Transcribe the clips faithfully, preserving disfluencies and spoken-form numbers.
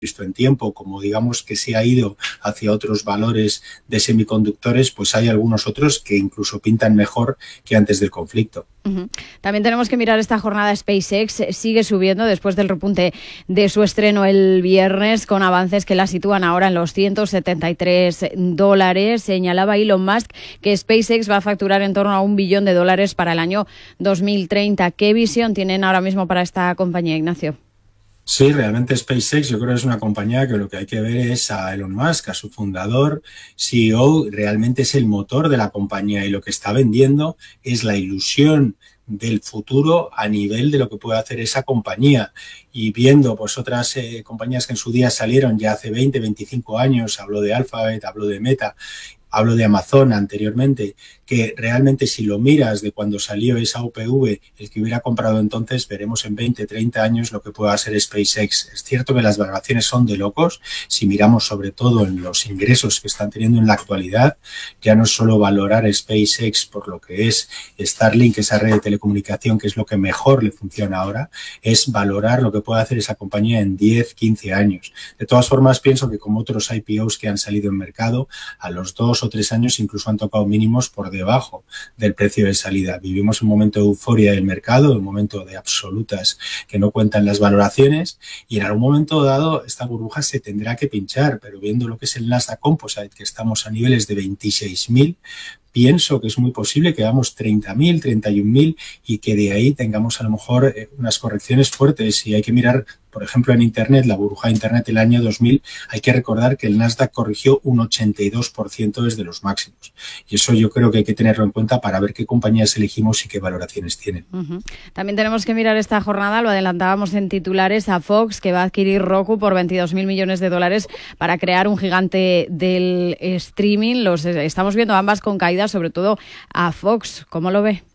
visto en tiempo, como digamos que se ha ido hacia otros valores de semiconductores, pues hay algunos otros que incluso pintan mejor que antes del conflicto. Uh-huh. También tenemos que mirar esta jornada. SpaceX sigue subiendo después del repunte de su estreno el viernes, con avances que la sitúan ahora en los ciento setenta y tres dólares. Señalaba Elon Musk que SpaceX va a facturar en torno a un billón de dólares para el año dos mil treinta. ¿Qué visión tienen ahora mismo para esta compañía, Ignacio? Sí, realmente SpaceX yo creo que es una compañía que lo que hay que ver es a Elon Musk, a su fundador, C E O, realmente es el motor de la compañía y lo que está vendiendo es la ilusión del futuro a nivel de lo que puede hacer esa compañía. Y viendo pues otras eh, compañías que en su día salieron ya hace veinte, veinticinco años, hablo de Alphabet, hablo de Meta, hablo de Amazon anteriormente, que realmente si lo miras de cuando salió esa U P V, el que hubiera comprado entonces, veremos en veinte, treinta años lo que pueda ser SpaceX. Es cierto que las valoraciones son de locos, si miramos sobre todo en los ingresos que están teniendo en la actualidad, ya no es solo valorar SpaceX por lo que es Starlink, esa red de telecomunicación, que es lo que mejor le funciona ahora, es valorar lo que puede hacer esa compañía en diez, quince años. De todas formas, pienso que como otros I P Os que han salido en mercado, a los dos o tres años incluso han tocado mínimos por debajo del precio de salida. Vivimos un momento de euforia del mercado, un momento de absolutas que no cuentan las valoraciones y en algún momento dado esta burbuja se tendrá que pinchar, pero viendo lo que es el Nasdaq Composite, que estamos a niveles de veintiséis mil, pienso que es muy posible que hagamos treinta mil, treinta y un mil y que de ahí tengamos a lo mejor eh, unas correcciones fuertes. Y hay que mirar, por ejemplo, en Internet, la burbuja de Internet del año dos mil, hay que recordar que el Nasdaq corrigió un ochenta y dos por ciento desde los máximos. Y eso yo creo que hay que tenerlo en cuenta para ver qué compañías elegimos y qué valoraciones tienen. Uh-huh. También tenemos que mirar esta jornada, lo adelantábamos en titulares, a Fox, que va a adquirir Roku por veintidós mil millones de dólares para crear un gigante del streaming. Los estamos viendo ambas con caídas, sobre todo a Fox. ¿Cómo lo ve?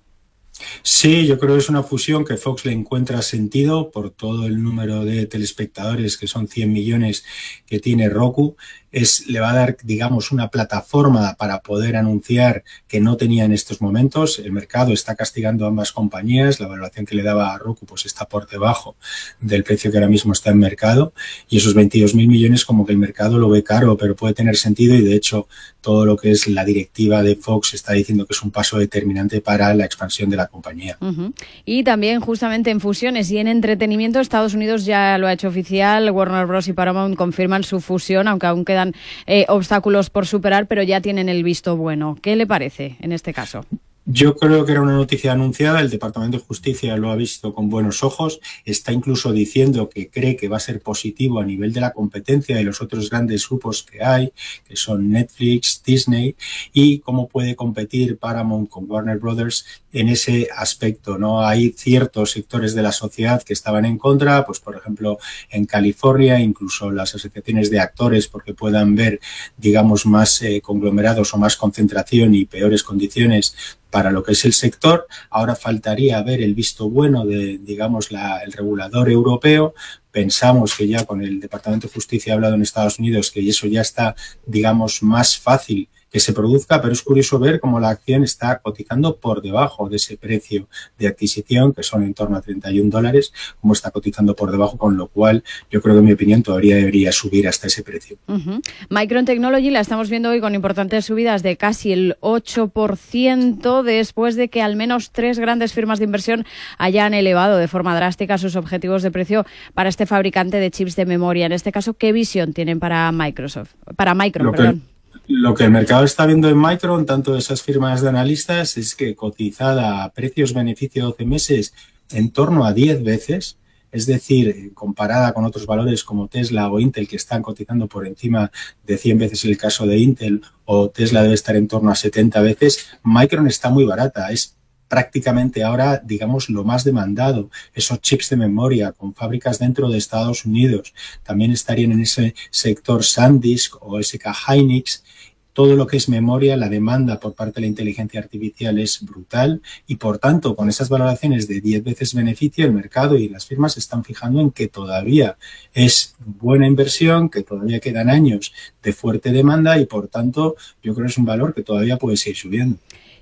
Sí, yo creo que es una fusión que Fox le encuentra sentido por todo el número de telespectadores, que son cien millones que tiene Roku. Es, le va a dar, digamos, una plataforma para poder anunciar que no tenía en estos momentos. El mercado está castigando a ambas compañías. La valoración que le daba a Roku pues está por debajo del precio que ahora mismo está en mercado. Y esos veintidós mil millones como que el mercado lo ve caro, pero puede tener sentido. Y de hecho, todo lo que es la directiva de Fox está diciendo que es un paso determinante para la expansión de la compañía. Uh-huh. Y también justamente en fusiones y en entretenimiento, Estados Unidos ya lo ha hecho oficial. Warner Bros. Y Paramount confirman su fusión, aunque aún quedan eh, obstáculos por superar, pero ya tienen el visto bueno. ¿Qué le parece en este caso? Yo creo que era una noticia anunciada, el Departamento de Justicia lo ha visto con buenos ojos, está incluso diciendo que cree que va a ser positivo a nivel de la competencia de los otros grandes grupos que hay, que son Netflix, Disney, y cómo puede competir Paramount con Warner Brothers en ese aspecto, ¿no? Hay ciertos sectores de la sociedad que estaban en contra, pues por ejemplo en California, incluso las asociaciones de actores, porque puedan ver, digamos, más eh, conglomerados o más concentración y peores condiciones para lo que es el sector. Ahora faltaría ver el visto bueno de, digamos, la, el regulador europeo. Pensamos que ya con el Departamento de Justicia ha hablado en Estados Unidos que eso ya está, digamos, más fácil que se produzca, pero es curioso ver cómo la acción está cotizando por debajo de ese precio de adquisición, que son en torno a treinta y un dólares, como está cotizando por debajo, con lo cual yo creo que en mi opinión todavía debería subir hasta ese precio. Uh-huh. Micron Technology la estamos viendo hoy con importantes subidas de casi el ocho por ciento después de que al menos tres grandes firmas de inversión hayan elevado de forma drástica sus objetivos de precio para este fabricante de chips de memoria. En este caso, ¿qué visión tienen para Microsoft? Para Micron, Lo que... perdón. Lo que el mercado está viendo en Micron, tanto de esas firmas de analistas, es que cotizada a precios-beneficio doce meses en torno a diez veces, es decir, comparada con otros valores como Tesla o Intel, que están cotizando por encima de cien veces el caso de Intel, o Tesla debe estar en torno a setenta veces, Micron está muy barata, es prácticamente ahora, digamos, lo más demandado. Esos chips de memoria con fábricas dentro de Estados Unidos también estarían en ese sector SanDisk o S K Hynix. Todo lo que es memoria, la demanda por parte de la inteligencia artificial es brutal y, por tanto, con esas valoraciones de diez veces beneficio, el mercado y las firmas se están fijando en que todavía es buena inversión, que todavía quedan años de fuerte demanda y, por tanto, yo creo que es un valor que todavía puede seguir subiendo.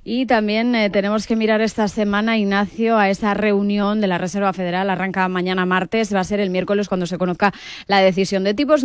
Y también eh, tenemos que mirar esta semana, Ignacio, a esa reunión de la Reserva Federal. Arranca mañana martes, va a ser el miércoles cuando se conozca la decisión de tipos.